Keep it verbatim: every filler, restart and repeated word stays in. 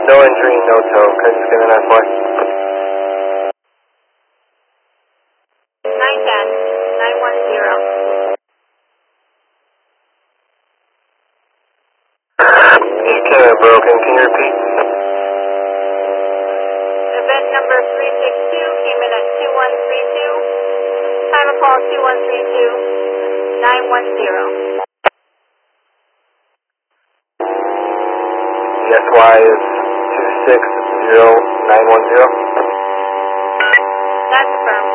No injury, no tow. Can you scan that flight? nine ten, nine one zero. Just came in broken. Can you repeat? Event number three six two came in at two one three two. Time of call two one three two, nine one zero. The S Y is two six zero nine one zero. That's confirmed.